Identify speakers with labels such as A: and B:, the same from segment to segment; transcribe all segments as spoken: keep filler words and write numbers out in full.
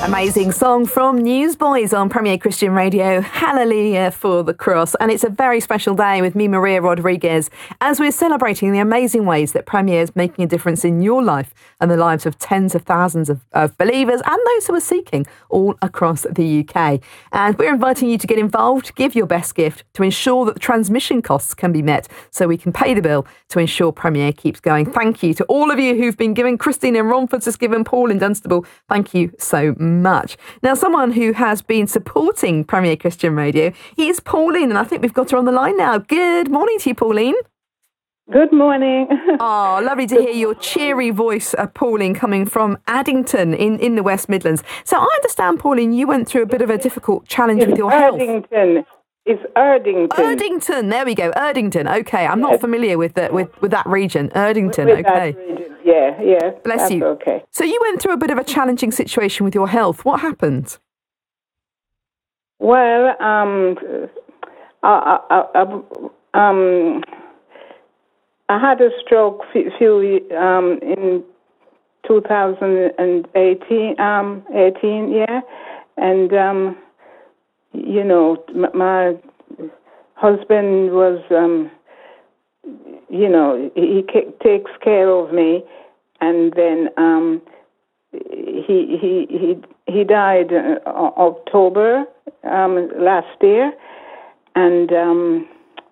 A: Amazing song from Newsboys on Premier Christian Radio, Hallelujah for the Cross. And it's a very special day with me, Maria Rodriguez, as we're celebrating the amazing ways that Premier is making a difference in your life and the lives of tens of thousands of, of believers and those who are seeking all across the U K. And we're inviting you to get involved, give your best gift to ensure that the transmission costs can be met so we can pay the bill to ensure Premier keeps going. Thank you to all of you who've been giving. Christine in Romford has given, Paul in Dunstable. Thank you so much. much. Now, someone who has been supporting Premier Christian Radio is Pauline, and I think we've got her on the line now. Good morning to you, Pauline.
B: Good morning.
A: Oh, lovely to hear your cheery voice, uh, Pauline, coming from Addington in, in the West Midlands. So I understand, Pauline, you went through a bit of a difficult challenge
B: it's
A: with your
B: Erdington.
A: health.
B: It's Erdington.
A: Erdington, there we go, Erdington. Okay, I'm yes. not familiar with the, with, with that region. Erdington,
B: with
A: okay.
B: That region. Yeah, yeah.
A: Bless
B: that's
A: you.
B: Okay.
A: So you went through a bit of a challenging situation with your health. What happened?
B: Well, um, I, I, I, um, I had a stroke few um in two thousand eighteen. Um, eighteen, yeah, and um, you know, my husband was um. You know, he c- takes care of me, and then um, he he he he died uh, October um, last year, and um,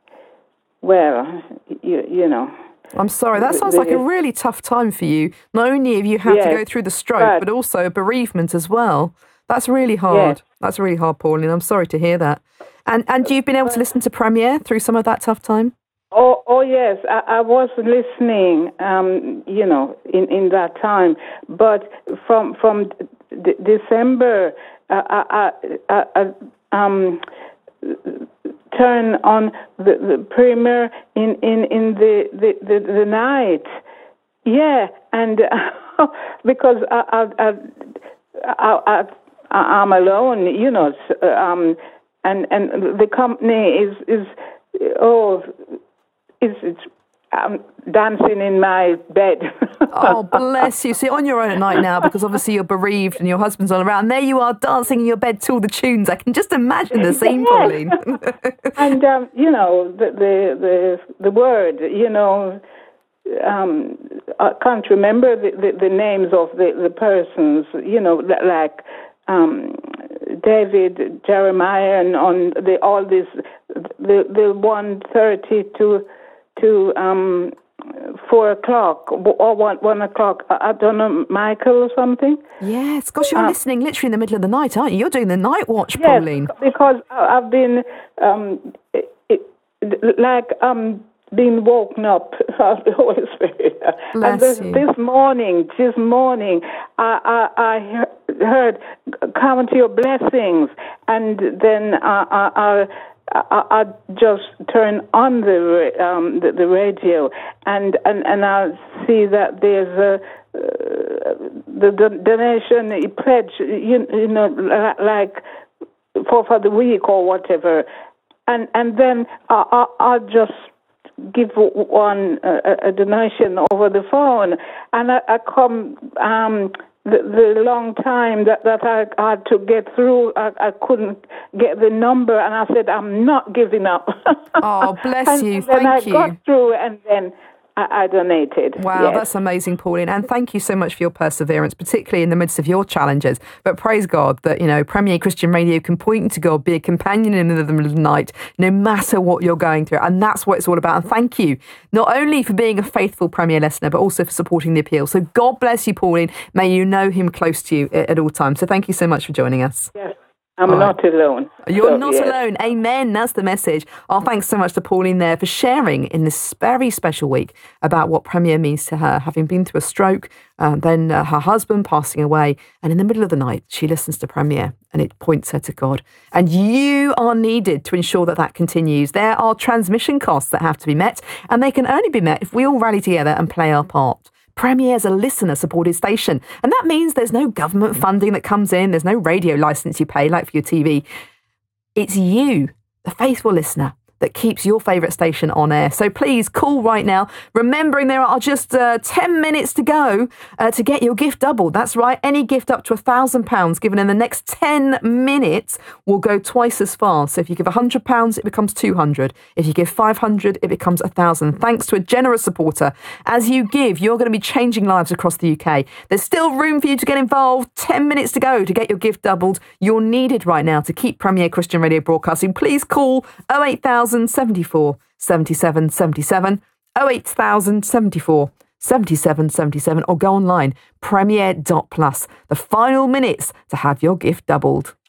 B: well, you, you know.
A: I'm sorry, that sounds like a really tough time for you. Not only have you had yes, to go through the stroke, but, but also a bereavement as well. That's really hard. Yes. That's really hard, Pauline. I'm sorry to hear that. And and you've been able to listen to Premier through some of that tough time?
B: Oh, oh yes, I, I was listening, um, you know, in, in that time. But from from d- December, uh, I, I, I um, turn on the, the Premier in, in, in the, the, the, the night. Yeah, and uh, because I, I, I, I, I, I'm alone, you know, um, and and the company is is oh. It's, it's um, dancing in my bed.
A: Oh, bless you. So you're on your own at night now because obviously you're bereaved and your husband's all around. There you are dancing in your bed to all the tunes. I can just imagine the scene, Pauline.
B: And, um, you know, the, the, the, the word, you know, um, I can't remember the, the, the names of the, the persons, you know, like um, David, Jeremiah, and on the, all this, the, the one thirty to... to um, four o'clock or one, one o'clock. I don't know, Michael or something?
A: Yes, gosh, you're uh, listening literally in the middle of the night, aren't you? You're doing the night watch,
B: yes,
A: Pauline.
B: Because I've been, um, it, it, like, um, being woken up of the Holy Spirit.
A: Bless
B: and this,
A: you.
B: this morning, this morning, I, I, I heard, count your blessings, and then I, I, I I, I just turn on the um, the, the radio, and, and, and I see that there's a uh, the, the donation pledge, you, you know, like for for the week or whatever, and and then I, I, I'll just give one a, a donation over the phone, and I, I come. Um, The, the long time that, that I had to get through, I, I couldn't get the number, and I said, I'm not giving up.
A: Oh, bless
B: and,
A: you.
B: And
A: Thank
B: then I
A: you.
B: got through, and then I, I donated.
A: Wow,
B: yes.
A: That's amazing, Pauline. And thank you so much for your perseverance, particularly in the midst of your challenges. But praise God that, you know, Premier Christian Radio can point you to God, be a companion in the middle of the night, no matter what you're going through. And that's what it's all about. And thank you, not only for being a faithful Premier listener, but also for supporting the appeal. So God bless you, Pauline. May you know him close to you at, at all times. So thank you so much for joining us.
B: Yes. I'm
A: all
B: not
A: right.
B: alone.
A: You're
B: so,
A: not
B: yes.
A: alone. Amen. That's the message. Oh, thanks so much to Pauline there for sharing in this very special week about what Premier means to her, having been through a stroke, uh, then uh, her husband passing away. And in the middle of the night, she listens to Premier and it points her to God. And you are needed to ensure that that continues. There are transmission costs that have to be met, and they can only be met if we all rally together and play our part. Premier is a listener-supported station, and that means there's no government funding that comes in, there's no radio licence you pay like for your T V. It's you, the faithful listener, that keeps your favourite station on air. So please call right now, remembering there are just uh, ten minutes to go uh, to get your gift doubled. That's right, any gift up to one thousand pounds given in the next ten minutes will go twice as far. So if you give one hundred pounds, it becomes two hundred. If you give five hundred, it becomes one thousand. Thanks to a generous supporter. As you give, you're going to be changing lives across the U K. There's still room for you to get involved. ten minutes to go to get your gift doubled. You're needed right now to keep Premier Christian Radio broadcasting. Please call oh eight thousand seventy-four seventy-seven seventy-seven, oh eight thousand seventy-four seventy-seven seventy-seven, or go online, premier dot plus. The final minutes to have your gift doubled.